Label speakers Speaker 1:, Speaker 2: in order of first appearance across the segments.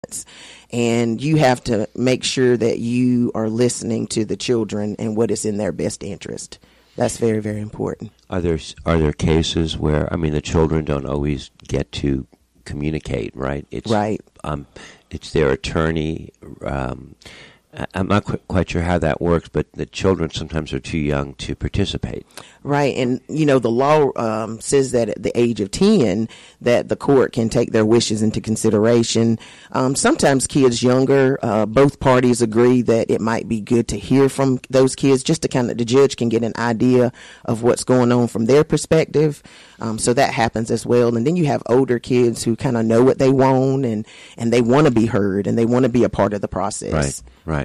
Speaker 1: And you have to make sure that you are listening to the children and what is in their best interest. That's very, very important.
Speaker 2: Are there cases where, the children don't always get to communicate, right?
Speaker 1: Right.
Speaker 2: It's their attorney. I'm not quite sure how that works, but the children sometimes are too young to participate.
Speaker 1: Right, and the law says that at the age of 10 that the court can take their wishes into consideration. Sometimes kids younger, both parties agree that it might be good to hear from those kids just to the judge can get an idea of what's going on from their perspective. So that happens as well. And then you have older kids who kind of know what they want and they want to be heard and they want to be a part of the process.
Speaker 2: Right.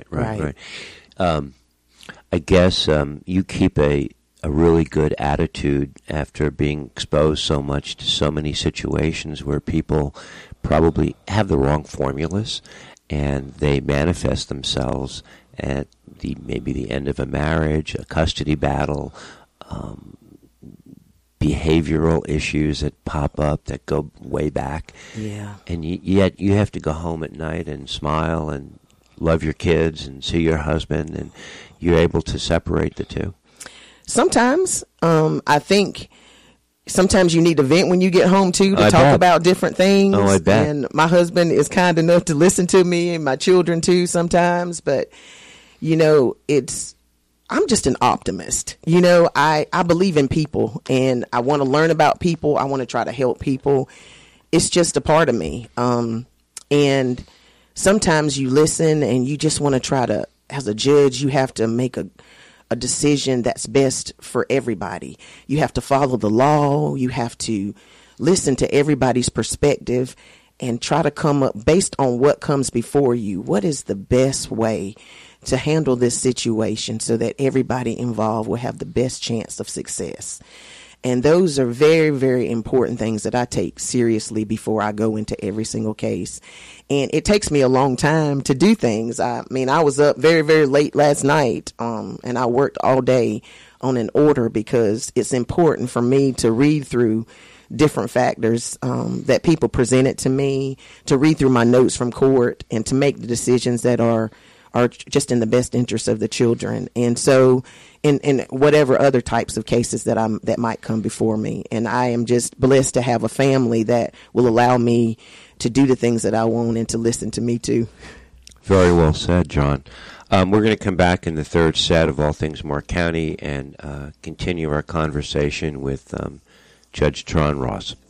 Speaker 2: I guess you keep a really good attitude after being exposed so much to so many situations where people probably have the wrong formulas and they manifest themselves at maybe the end of a marriage, a custody battle, behavioral issues that pop up that go way back.
Speaker 1: Yeah.
Speaker 2: And yet you have to go home at night and smile and love your kids and see your husband, and you're able to separate the two?
Speaker 1: Sometimes. I think sometimes you need to vent when you get home, too, to
Speaker 2: I
Speaker 1: talk
Speaker 2: bet.
Speaker 1: about different things.
Speaker 2: Oh, I bet.
Speaker 1: And my husband is kind enough to listen to me and my children, too, sometimes. But, I'm just an optimist. I believe in people, and I want to learn about people. I want to try to help people. It's just a part of me. And sometimes you listen and you just want to try to, as a judge, you have to make a decision that's best for everybody. You have to follow the law. You have to listen to everybody's perspective and try to come up based on what comes before you. What is the best way to handle this situation so that everybody involved will have the best chance of success? And those are very, very important things that I take seriously before I go into every single case. And it takes me a long time to do things. I was up very, very late last night, and I worked all day on an order because it's important for me to read through different factors that people presented to me, to read through my notes from court, and to make the decisions that are just in the best interest of the children. And so in whatever other types of cases that might come before me. And I am just blessed to have a family that will allow me to do the things that I want and to listen to me too.
Speaker 2: Very well said, John. We're going to come back in the third set of All Things Moore County and continue our conversation with Judge Tron Ross.